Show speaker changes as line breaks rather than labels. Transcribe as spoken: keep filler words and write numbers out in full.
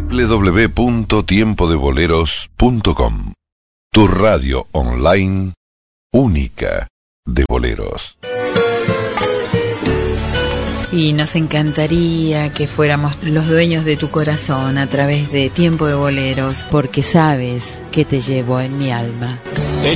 w w w punto tiempo de boleros punto com. Tu radio online única de boleros.
Y nos encantaría que fuéramos los dueños de tu corazón a través de Tiempo de Boleros, porque sabes que te llevo en mi alma.
Te